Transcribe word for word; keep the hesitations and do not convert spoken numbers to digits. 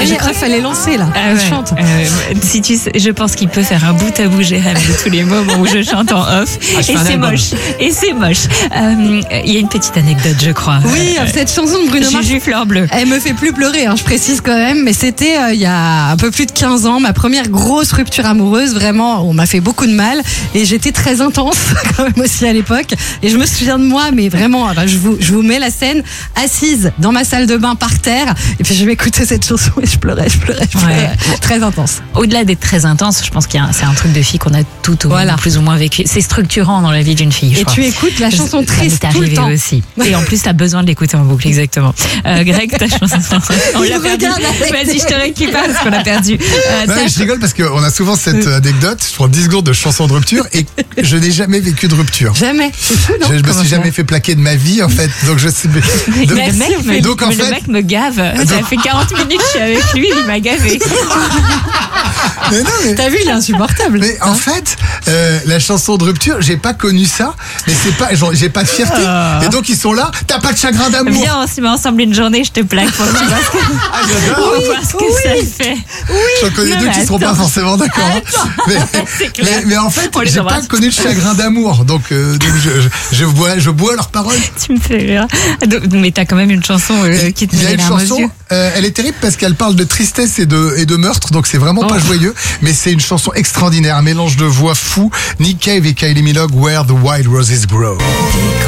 y est, il fallait lancer là. Ah ouais, chante. Euh, si tu sais, je pense qu'il peut faire un bout à bout, Jérém, de tous les moments où je chante en off. Ah, je et fais un c'est album. moche. Et c'est moche. Euh, Il y a une petite anecdote, je crois. Oui, Euh, cette chanson de Bruno Mars, Juju Fleur Bleue. elle me fait plus pleurer, hein, je précise quand même, mais c'était euh, il y a un peu plus de quinze ans, ma première grosse rupture amoureuse, vraiment, on m'a fait beaucoup de mal, et j'étais très intense quand même aussi à l'époque, et je me souviens de moi, mais vraiment, enfin, je, vous, je vous mets la scène, assise dans ma salle de bain par terre, et puis je m'écoutais cette chanson et je pleurais, je pleurais, je pleurais, Ouais. très intense. Au-delà d'être très intense, je pense qu'il y a un- c'est un truc de fille qu'on a tout au Voilà. moins plus ou moins vécu. C'est structurant dans la vie d'une fille, je Et crois. tu écoutes la chanson Ça triste m'est tout le arrivé temps. aussi. Et en plus, t'as besoin de l'écouter en boucle, exactement. Euh, Greg, ta chanson. On Il l'a me perdu. regarde avec Vas-y, je te récupère parce qu'on l'a perdu. Euh, Non, ta- mais je rigole parce qu'on a souvent cette anecdote, je prends dix secondes de chanson de rupture et je n'ai jamais vécu de rupture. Jamais, c'est fou, non? Je, je me Comment suis ça jamais fait plaquer de ma vie en fait, donc je sais. Mais donc- le mec, me, donc, en mais le fait- mec me gave. Ça fait quarante minutes que je suis avec lui, il m'a gavé. mais non, mais- T'as vu, il est insupportable. Mais en fait, euh, la chanson de rupture, j'ai pas connu ça, mais c'est pas, genre, j'ai pas de fierté. Et donc ils sont là, t'as pas de chagrin d'amour. Viens, on se met ensemble une journée, je te plaque pour que tu vois ce que, Ah, j'adore. pour voir ce que ça fait. J'en connais Non, deux mais qui seront pas attends. forcément d'accord. hein. Mais, C'est clair. mais, mais en fait, On les j'ai pas embrasse. connu de chagrin d'amour, donc, euh, donc je, je, je bois, je bois leurs paroles. Tu me fais rire. Donc, mais t'as quand même une chanson euh, qui te Il y met a les une larmes aux chanson, yeux. euh, elle est terrible parce qu'elle parle de tristesse et de, et de meurtre, donc c'est vraiment pas Oh. joyeux, mais c'est une chanson extraordinaire, un mélange de voix fou. Nick Cave et Kylie Minogue, Where the Wild Roses Grow.